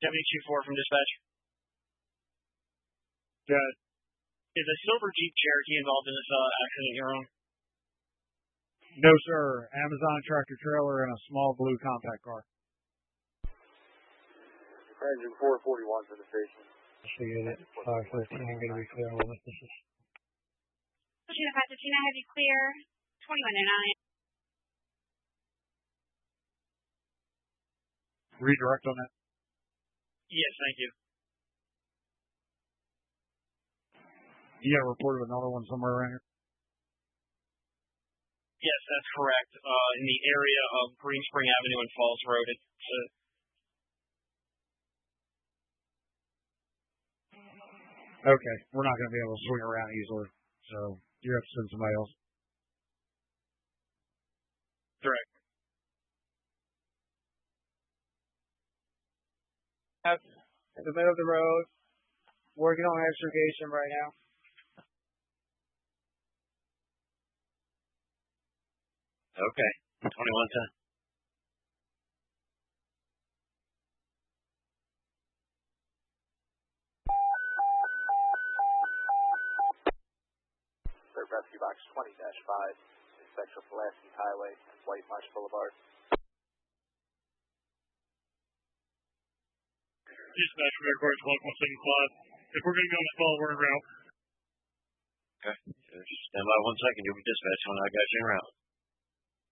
72-4 from dispatch. Good. Is a silver Jeep Cherokee involved in this accident you're on? No, sir. Amazon tractor trailer and a small blue compact car. Engine 441 for the station. Investigated 513. I'm going to be clear on what this is. Ocean 515, I have you clear. 2109. Redirect on that. Yes, thank you. You got a report of another one somewhere around here? Yes, that's correct. In the area of Green Spring Avenue and Falls Road. Okay, we're not going to be able to swing around easily, so you have to send somebody else. Correct. In the middle of the road, working on extrication right now. Okay, 2110. Rescue Box 20-5, inspection of Pulaski Highway and White Marsh Boulevard. Dispatch, we're recording 12.75. If we're going to be on the call, we're en route. Okay, just stand by 1 second. You'll be dispatched when I got you en route.